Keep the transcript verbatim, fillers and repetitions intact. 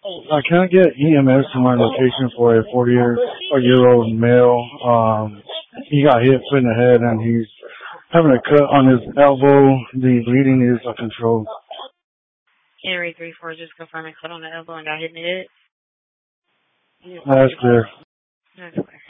Uh, can I get E M S to my location for a forty-year-old male? Um, he got hit foot in the head and he's having a cut on his elbow. The bleeding is uncontrolled. Henry three four just confirming cut on the elbow and got hit in the head. That's clear. That's clear.